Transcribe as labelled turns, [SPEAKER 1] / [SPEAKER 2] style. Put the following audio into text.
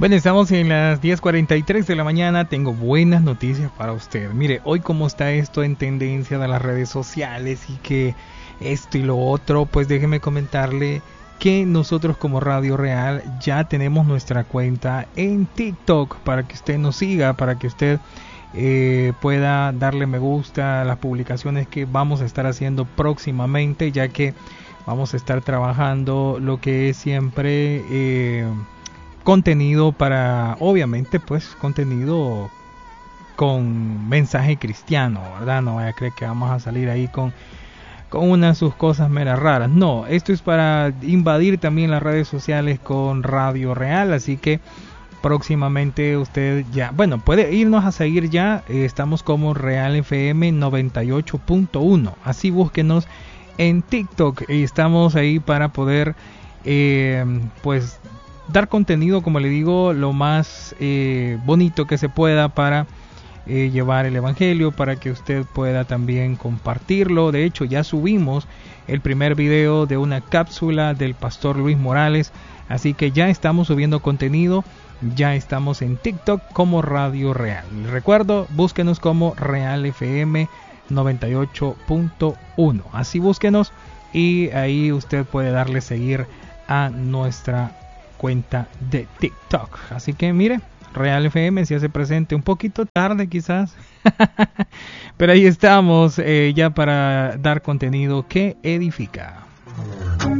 [SPEAKER 1] Bueno, estamos en las 10:43 de la mañana. Tengo buenas noticias para usted. Mire, hoy como está esto en tendencia de las redes sociales y que esto y lo otro, pues déjeme comentarle que nosotros como Radio Real ya tenemos nuestra cuenta en TikTok para que usted nos siga, para que usted pueda darle me gusta a las publicaciones que vamos a estar haciendo próximamente, ya que vamos a estar trabajando lo que es siempre contenido para, obviamente, pues contenido con mensaje cristiano, ¿verdad? No vaya a creer que vamos a salir ahí con unas sus cosas meras raras. No, esto es para invadir también las redes sociales con Radio Real, así que próximamente usted ya, bueno, puede irnos a seguir ya. Estamos como Real FM 98.1, así búsquenos en TikTok y estamos ahí para poder pues dar contenido, como le digo, lo más bonito que se pueda para llevar el evangelio, para que usted pueda también compartirlo. De hecho, ya subimos el primer video de una cápsula del pastor Luis Morales, así que ya estamos subiendo contenido, ya estamos en TikTok como Radio Real. Recuerdo, búsquenos como Real FM 98.1, así búsquenos y ahí usted puede darle seguir a nuestra cuenta de TikTok. Así que mire, Real FM se hace presente un poquito tarde quizás, pero ahí estamos ya para dar contenido que edifica.